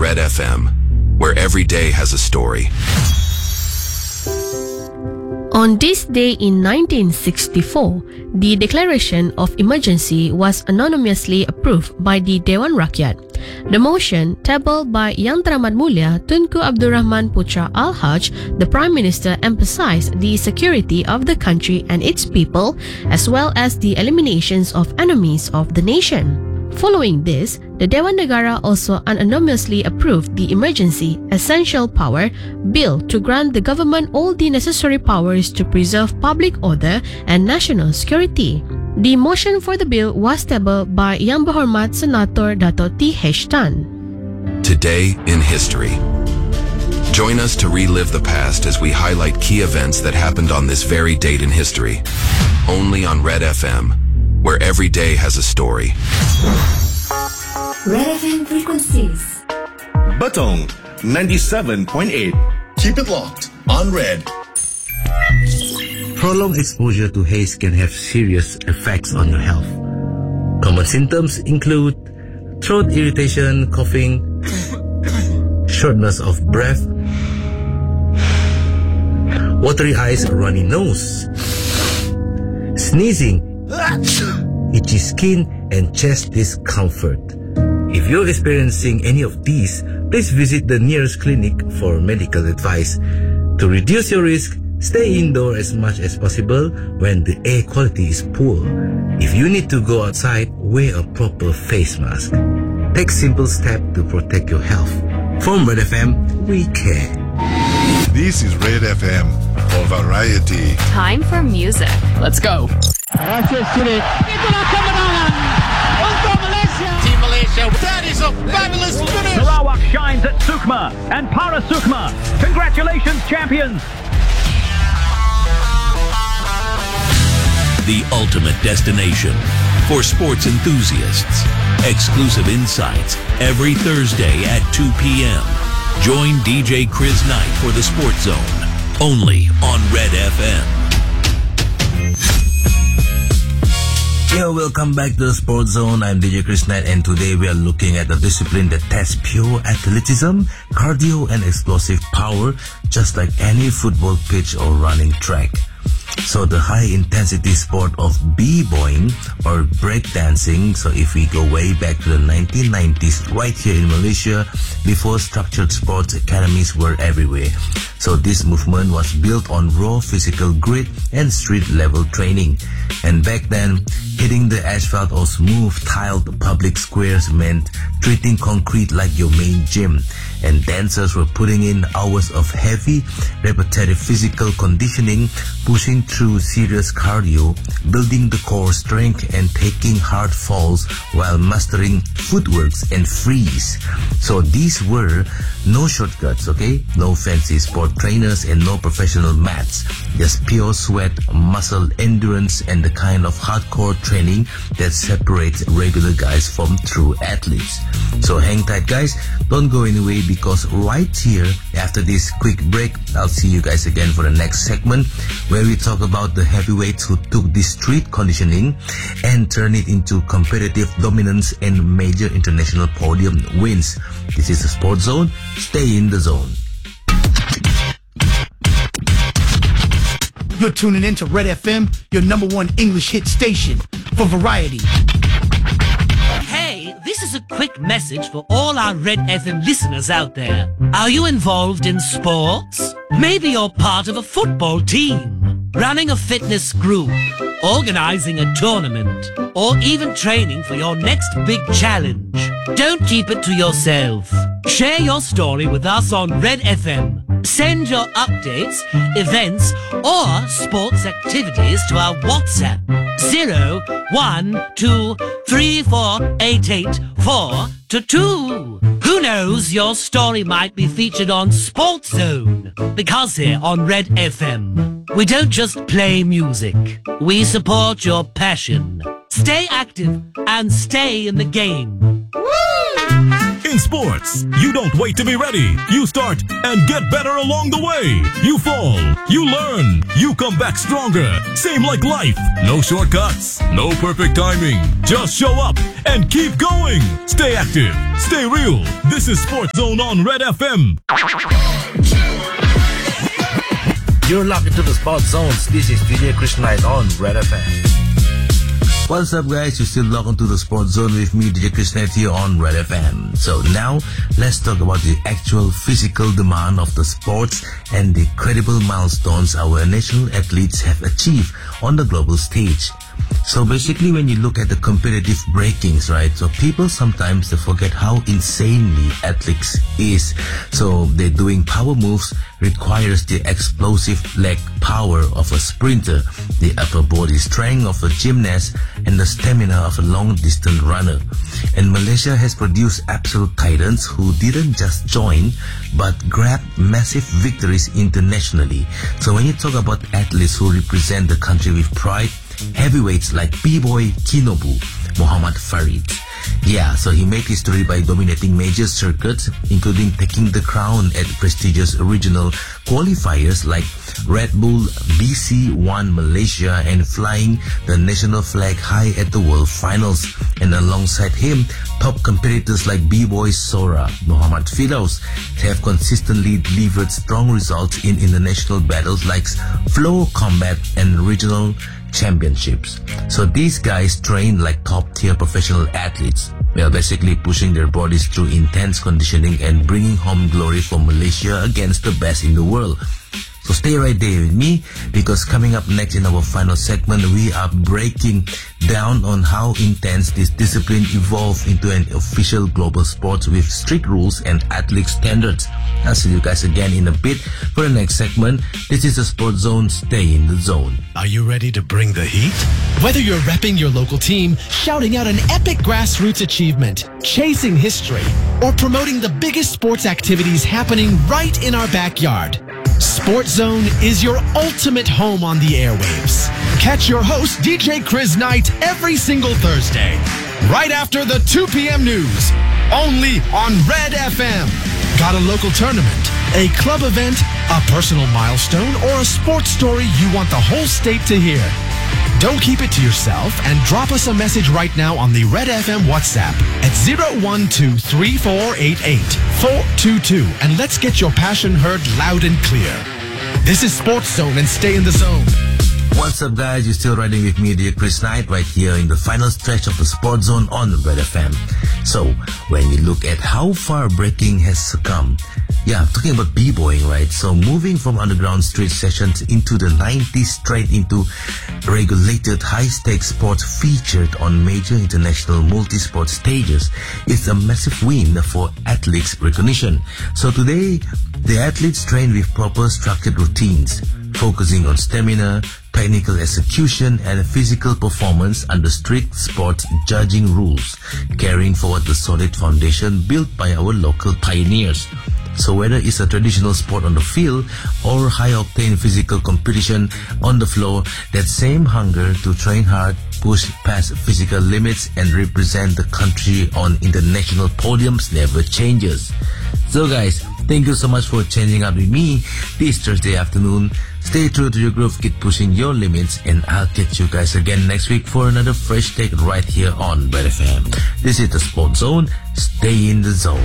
Red FM, where every day has a story. On this day in 1964, the Declaration of Emergency was unanimously approved by the Dewan Rakyat. The motion, tabled by Yang Teramat Mulia Tunku Abdul Rahman Putra Al-Haj, the Prime Minister, emphasized the security of the country and its people, as well as the eliminations of enemies of the nation. Following this, the Dewan Negara also unanimously approved the Emergency Essential Power Bill to grant the government all the necessary powers to preserve public order and national security. The motion for the bill was tabled by Yang Berhormat Senator Dato' T.H. Tan. Today in history. Join us to relive the past as we highlight key events that happened on this very date in history. Only on Red FM, where every day has a story. Red FM frequencies. Batong 97.8. Keep it locked on Red. Prolonged exposure to haze can have serious effects on your health. Common symptoms include throat irritation, coughing, shortness of breath, watery eyes or runny nose, sneezing, itchy skin, and chest discomfort. If you're experiencing any of these, please visit the nearest clinic for medical advice. To reduce your risk, stay indoors as much as possible when the air quality is poor. If you need to go outside, wear a proper face mask. Take simple steps to protect your health. From Red FM, we care. This is Red FM for variety. Time for music. Let's go. Team Malaysia, that is a fabulous finish. Sarawak shines at Sukma and Para Sukma. Congratulations, champions. The ultimate destination for sports enthusiasts. Exclusive insights every Thursday at 2 p.m. Join DJ Chris Knight for the Sports Zone, only on Red FM. Yo, welcome back to the Sports Zone. I'm DJ Chris Knight, and today we are looking at a discipline that tests pure athleticism, cardio, and explosive power, just like any football pitch or running track. So the high-intensity sport of b-boying or breakdancing, so if we go way back to the 1990s, right here in Malaysia, before structured sports academies were everywhere. So this movement was built on raw physical grit and street-level training. And back then, hitting the asphalt or smooth tiled public squares meant treating concrete like your main gym. And dancers were putting in hours of heavy, repetitive physical conditioning, pushing through serious cardio, building the core strength, and taking hard falls while mastering footworks and freeze. So these were no shortcuts, okay? No fancy sport trainers and no professional mats. Just pure sweat, muscle endurance, and the kind of hardcore training that separates regular guys from true athletes. So hang tight, guys. Don't go anywhere, because right here, after this quick break, I'll see you guys again for the next segment, where we talk about the heavyweights who took this street conditioning and turned it into competitive dominance and major international podium wins. This is the Sports Zone. Stay in the zone. You're tuning in to Red FM, your number one English hit station for variety. Hey, this is a quick message for all our Red FM listeners out there. Are you involved in sports? Maybe you're part of a football team, running a fitness group, organizing a tournament, or even training for your next big challenge. Don't keep it to yourself. Share your story with us on Red FM. Send your updates, events, or sports activities to our WhatsApp 012348842. Who knows, your story might be featured on Sports Zone, because here on Red FM, we don't just play music, we support your passion. Stay active and stay in the game. Woo! In sports, you don't wait to be ready. You start and get better along the way. You fall, you learn, you come back stronger. Same like life. No shortcuts, no perfect timing. Just show up and keep going. Stay active, stay real. This is Sports Zone on Red FM. You're locked into the Sports Zones. This is DJ Chris Knight on Red FM. What's up, guys? You're still locked into the Sports Zone with me, DJ Chris Knight, here on Red FM. So now, let's talk about the actual physical demand of the sports and the credible milestones our national athletes have achieved on the global stage. So basically, when you look at the competitive breakings, right, so people sometimes they forget how insanely athletics is. So they're doing power moves requires the explosive leg power of a sprinter, the upper body strength of a gymnast, and the stamina of a long-distance runner. And Malaysia has produced absolute titans who didn't just join, but grabbed massive victories internationally. So when you talk about athletes who represent the country with pride, heavyweights like B-Boy Kinobu, Muhammad Farid. Yeah, so he made history by dominating major circuits, including taking the crown at prestigious regional qualifiers like Red Bull BC1 Malaysia and flying the national flag high at the World Finals. And alongside him, top competitors like B-Boy Sora, Muhammad Firdaus have consistently delivered strong results in international battles like Flow Combat and regional championships. So these guys train like top-tier professional athletes. They are basically pushing their bodies through intense conditioning and bringing home glory for Malaysia against the best in the world. So stay right there with me, because coming up next in our final segment, we are breaking down on how intense this discipline evolved into an official global sport with strict rules and athletic standards. I'll see you guys again in a bit for the next segment. This is the Sports Zone. Stay in the zone. Are you ready to bring the heat? Whether you're repping your local team, shouting out an epic grassroots achievement, chasing history, or promoting the biggest sports activities happening right in our backyard, Sports Zone is your ultimate home on the airwaves. Catch your host, DJ Chris Knight, every single Thursday, right after the 2 p.m. news, only on Red FM. Got a local tournament, a club event, a personal milestone, or a sports story you want the whole state to hear? Don't keep it to yourself and drop us a message right now on the Red FM WhatsApp at 0123488-422 and let's get your passion heard loud and clear. This is Sports Zone, and stay in the zone. What's up, guys? You're still riding with me, dear Chris Knight, right here in the final stretch of the Sports Zone on Red FM. So, when you look at how far breaking has succumbed, I'm talking about b-boying, right? So, moving from underground street sessions into the 90s straight into regulated high-stakes sports featured on major international multi-sport stages is a massive win for athletes' recognition. So, today, the athletes train with proper structured routines, focusing on stamina, technical execution, and physical performance under strict sports judging rules, carrying forward the solid foundation built by our local pioneers. So whether it's a traditional sport on the field or high-octane physical competition on the floor, that same hunger to train hard, push past physical limits, and represent the country on international podiums never changes. So guys, thank you so much for changing up with me this Thursday afternoon. Stay true to your groove, keep pushing your limits, and I'll catch you guys again next week for another fresh take right here on Red FM. This is the Sports Zone. Stay in the zone.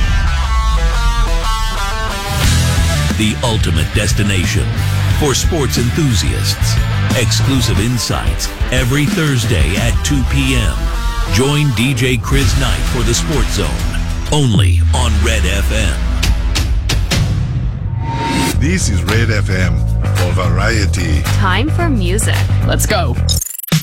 The ultimate destination for sports enthusiasts. Exclusive insights every Thursday at 2 p.m. Join DJ Chris Knight for the Sports Zone, only on Red FM. This is Red FM for variety. Time for music. Let's go.